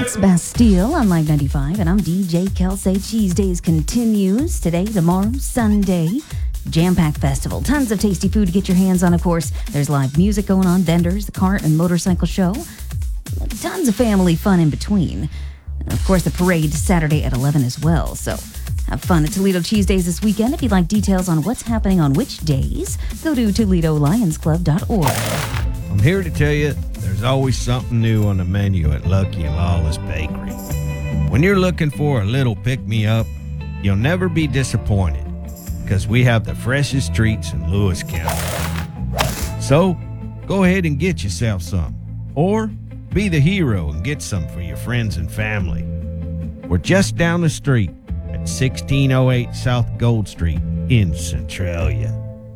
It's Bastille on Live 95, and I'm DJ Kelsey. Cheese Days continues today, tomorrow, Sunday. Jam-packed festival. Tons of tasty food to get your hands on, of course. There's live music going on, vendors, the car and motorcycle show. Tons of family fun in between. And of course, the parade Saturday at 11 as well. So have fun at Toledo Cheese Days this weekend. If you'd like details on what's happening on which days, go to ToledoLionsClub.org. I'm here to tell you there's always something new on the menu at Lucky and Lawless Bakery. When you're looking for a little pick-me-up, you'll never be disappointed because we have the freshest treats in Lewis County. So, go ahead and get yourself some. Or be the hero and get some for your friends and family. We're just down the street at 1608 South Gold Street in Centralia.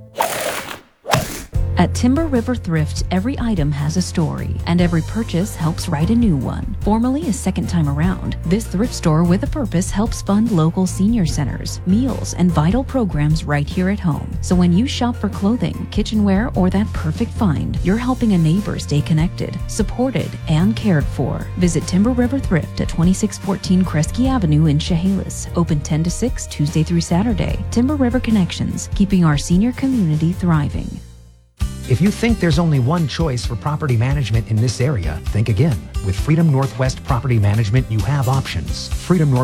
At Timber River Thrift, every item has a story, and every purchase helps write a new one. Formerly a second time around, this thrift store with a purpose helps fund local senior centers, meals, and vital programs right here at home. So when you shop for clothing, kitchenware, or that perfect find, you're helping a neighbor stay connected, supported, and cared for. Visit Timber River Thrift at 2614 Kresge Avenue in Chehalis. Open 10 to 6, Tuesday through Saturday. Timber River Connections, keeping our senior community thriving. If you think there's only one choice for property management in this area, think again. With Freedom Northwest Property Management, you have options. Freedom